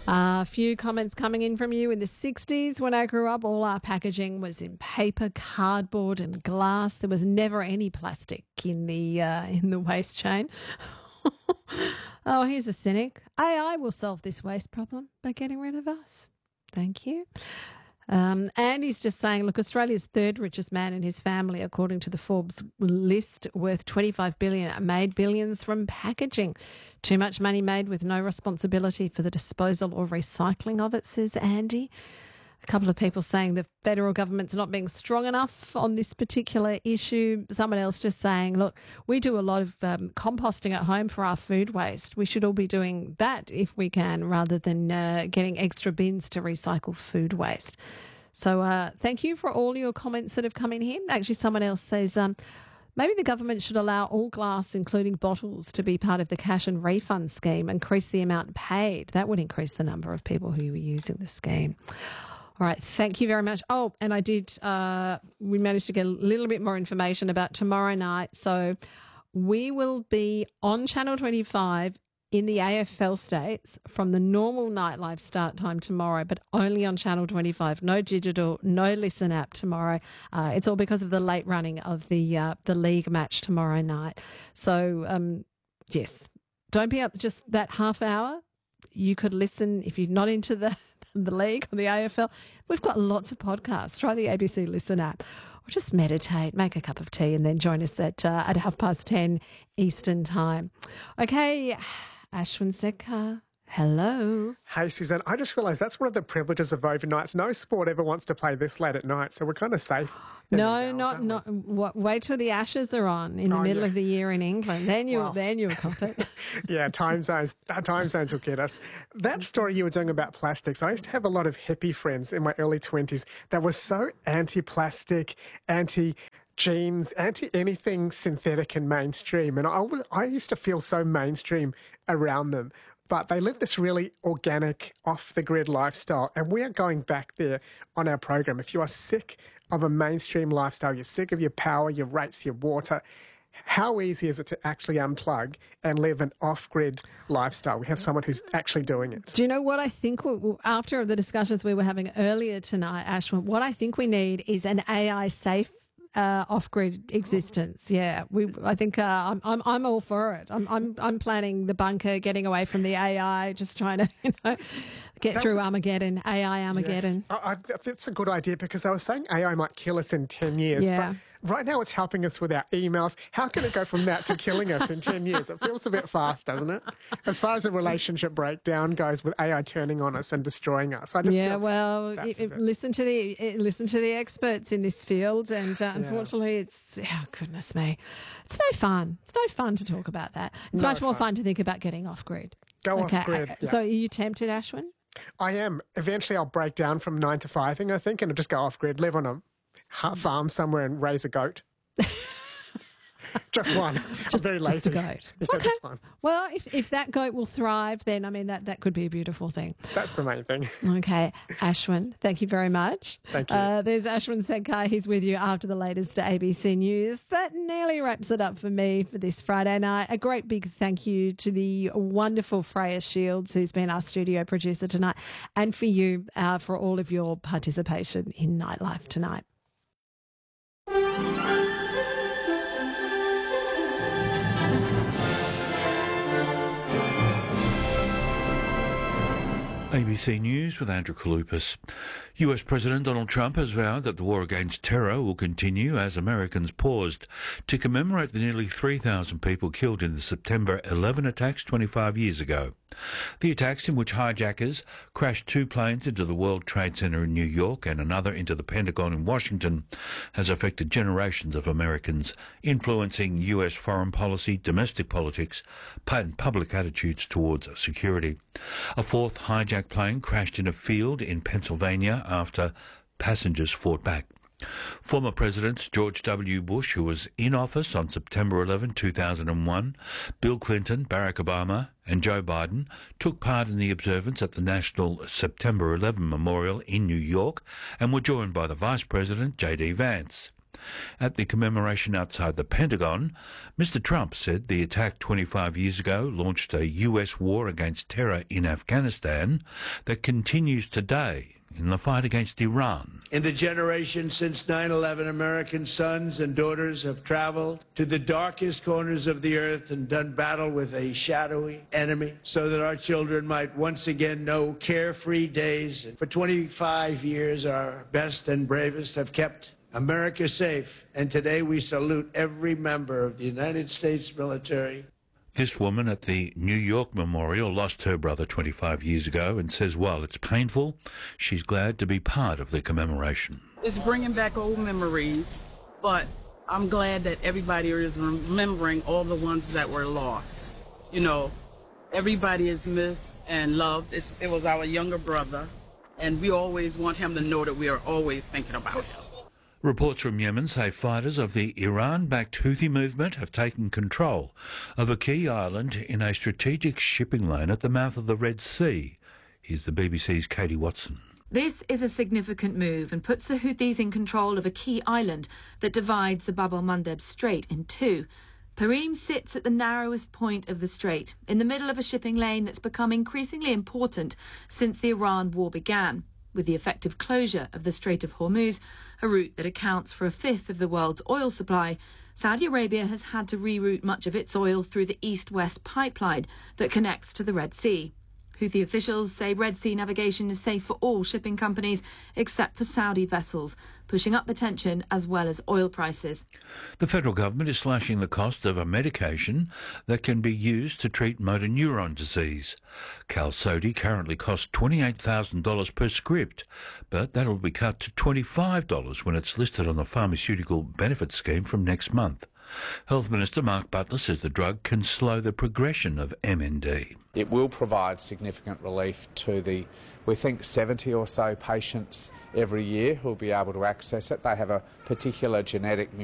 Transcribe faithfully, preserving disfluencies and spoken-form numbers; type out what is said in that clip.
A few comments coming in from you. In the sixties, when I grew up, all our packaging was in paper, cardboard and glass. There was never any plastic in the uh, in the waste chain. Oh, here's a cynic. A I will solve this waste problem by getting rid of us. Thank you. Um, and he's just saying, look, Australia's third richest man and his family, according to the Forbes list, worth twenty-five billion dollars, made billions from packaging. Too much money made with no responsibility for the disposal or recycling of it, says Andy. A couple of people saying the federal government's not being strong enough on this particular issue. Someone else just saying, look, we do a lot of um, composting at home for our food waste. We should all be doing that if we can, rather than uh, getting extra bins to recycle food waste. So uh, thank you for all your comments that have come in here. Actually, someone else says, um, maybe the government should allow all glass, including bottles, to be part of the cash and refund scheme, increase the amount paid. That would increase the number of people who are using the scheme. All right, thank you very much. Oh, and I did, uh, we managed to get a little bit more information about tomorrow night. So we will be on Channel twenty-five in the A F L states from the normal nightlife start time tomorrow, but only on Channel twenty-five. No digital, no Listen app tomorrow. Uh, it's all because of the late running of the uh, the league match tomorrow night. So, um, yes, don't be up just that half hour. You could listen if you're not into the the league or the A F L. We've got lots of podcasts. Try the A B C Listen app, or just meditate, make a cup of tea, and then join us at uh, at half past ten Eastern time. Okay, Ashwin Sekhar. Hello. Hey, Suzanne, I just realised that's one of the privileges of overnights. No sport ever wants to play this late at night, so we're kind of safe. No, hours, not not. What, wait till the Ashes are on in the oh, middle yeah. of the year in England. Then you'll well, then you'll cop it. Yeah, time zones. Time zones will get us. That story you were doing about plastics. I used to have a lot of hippie friends in my early twenties that were so anti-plastic, anti. jeans, anti-anything synthetic and mainstream. And I, was, I used to feel so mainstream around them. But they live this really organic, off-the-grid lifestyle. And we are going back there on our program. If you are sick of a mainstream lifestyle, you're sick of your power, your rates, your water, how easy is it to actually unplug and live an off-grid lifestyle? We have someone who's actually doing it. Do you know what I think, we, after the discussions we were having earlier tonight, Ashwin, what I think we need is an A I-safe Uh, off-grid existence. Yeah, we. I think uh, I'm. I'm. I'm all for it. I'm. I'm. I'm planning the bunker, getting away from the A I, just trying to, you know, get that through was, Armageddon. A I Armageddon. Yes. I, I, that's a good idea, because I was saying A I might kill us in ten years. Yeah. But right now it's helping us with our emails. How can it go from that to killing us in ten years? It feels a bit fast, doesn't it? As far as a relationship breakdown goes, with A I turning on us and destroying us. I just yeah. Well, it, it, listen to the it, listen to the experts in this field, and uh, yeah. unfortunately, it's oh goodness me, it's no fun. It's no fun to talk about that. It's no much more fun. fun to think about getting off grid. Go okay. off grid. Yeah. So, are you tempted, Ashwin? I am. Eventually, I'll break down from nine to five-ing, I think, and I'll just go off grid, live on a farm somewhere and raise a goat. Just one. Just, I'm very lazy. just a goat. Yeah, okay. just one. Well, if, if that goat will thrive, then, I mean, that, that could be a beautiful thing. That's the main thing. Okay. Ashwin, thank you very much. Thank you. Uh, there's Ashwin Sekhar. He's with you after the latest A B C News. That nearly wraps it up for me for this Friday night. A great big thank you to the wonderful Freya Shields, who's been our studio producer tonight, and for you uh, for all of your participation in Nightlife tonight. A B C News with Andrew Kalupas. U S President Donald Trump has vowed that the war against terror will continue as Americans paused to commemorate the nearly three thousand people killed in the September eleven attacks twenty-five years ago. The attacks, in which hijackers crashed two planes into the World Trade Center in New York and another into the Pentagon in Washington, has affected generations of Americans, influencing U S foreign policy, domestic politics, and public attitudes towards security. A fourth hijacked plane crashed in a field in Pennsylvania after passengers fought back. Former Presidents George W. Bush, who was in office on September eleventh, two thousand one, Bill Clinton, Barack Obama and Joe Biden took part in the observance at the National September eleventh Memorial in New York and were joined by the Vice President, J D Vance. At the commemoration outside the Pentagon, Mister Trump said the attack twenty-five years ago launched a U S war against terror in Afghanistan that continues today in the fight against Iran. In the generation since nine eleven, American sons and daughters have traveled to the darkest corners of the earth and done battle with a shadowy enemy so that our children might once again know carefree days. And for twenty-five years, our best and bravest have kept America safe. And today we salute every member of the United States military. This woman at the New York Memorial lost her brother twenty-five years ago and says while it's painful, she's glad to be part of the commemoration. It's bringing back old memories, but I'm glad that everybody is remembering all the ones that were lost. You know, everybody is missed and loved. It's, it was our younger brother, and we always want him to know that we are always thinking about him. Reports from Yemen say fighters of the Iran-backed Houthi movement have taken control of a key island in a strategic shipping lane at the mouth of the Red Sea. Here's the B B C's Katie Watson. This is a significant move and puts the Houthis in control of a key island that divides the Bab el-Mandeb Strait in two. Perim sits at the narrowest point of the strait, in the middle of a shipping lane that's become increasingly important since the Iran war began. With the effective closure of the Strait of Hormuz, a route that accounts for a fifth of the world's oil supply, Saudi Arabia has had to reroute much of its oil through the east-west pipeline that connects to the Red Sea. Houthi officials say Red Sea navigation is safe for all shipping companies except for Saudi vessels, pushing up the tension as well as oil prices. The federal government is slashing the cost of a medication that can be used to treat motor neuron disease. Qalsody currently costs twenty-eight thousand dollars per script, but that will be cut to twenty-five dollars when it's listed on the pharmaceutical benefit scheme from next month. Health Minister Mark Butler says the drug can slow the progression of M N D. It will provide significant relief to the, we think, seventy or so patients every year who will be able to access it. They have a particular genetic mutation